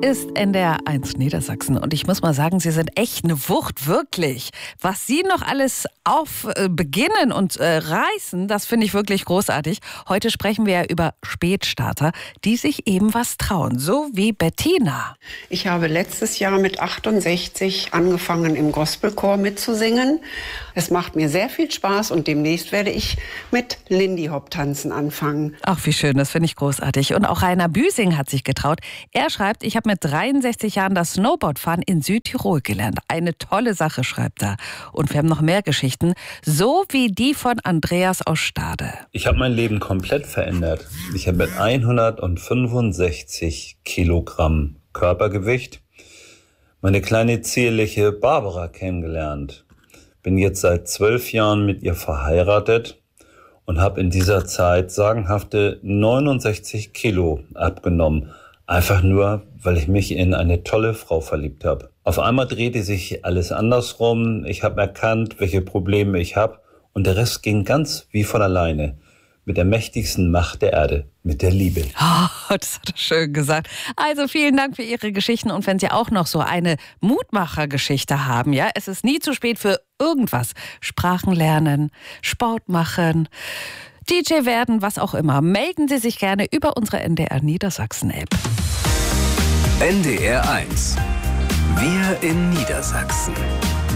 ist NDR1 Niedersachsen. Und ich muss mal sagen, Sie sind echt eine Wucht, wirklich. Was Sie noch alles beginnen und reißen, das finde ich wirklich großartig. Heute sprechen wir ja über Spätstarter, die sich eben was trauen, so wie Bettina. Ich habe letztes Jahr mit 68 angefangen, im Gospelchor mitzusingen. Es macht mir sehr viel Spaß und demnächst werde ich mit Lindy Hop tanzen anfangen. Ach, wie schön, das finde ich großartig. Und auch Rainer Büsing hat sich getraut. Er schreibt, ich habe mit 63 Jahren das Snowboardfahren in Südtirol gelernt. Eine tolle Sache, schreibt er. Und wir haben noch mehr Geschichten, so wie die von Andreas aus Stade. Ich habe mein Leben komplett verändert. Ich habe mit 165 Kilogramm Körpergewicht meine kleine zierliche Barbara kennengelernt. Bin jetzt seit 12 Jahren mit ihr verheiratet und habe in dieser Zeit sagenhafte 69 Kilo abgenommen. Einfach nur, weil ich mich in eine tolle Frau verliebt habe. Auf einmal drehte sich alles andersrum. Ich habe erkannt, welche Probleme ich habe. Und der Rest ging ganz wie von alleine. Mit der mächtigsten Macht der Erde, mit der Liebe. Oh, das hat er schön gesagt. Also vielen Dank für Ihre Geschichten. Und wenn Sie auch noch so eine Mutmacher-Geschichte haben, ja, es ist nie zu spät für irgendwas. Sprachen lernen, Sport machen, DJ werden, was auch immer. Melden Sie sich gerne über unsere NDR Niedersachsen-App. NDR1. Wir in Niedersachsen.